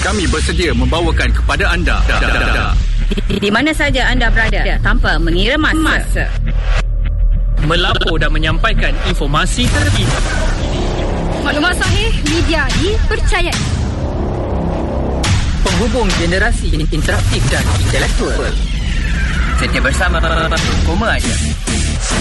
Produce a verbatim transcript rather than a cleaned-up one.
Kami bersedia membawakan kepada anda di, di mana saja anda berada tanpa mengira masa. masa. Melapor dan menyampaikan informasi terkini. Maklumat sahih, media dipercayai. Penghubung generasi interaktif dan intelektual. Setia bersama Koma Aja.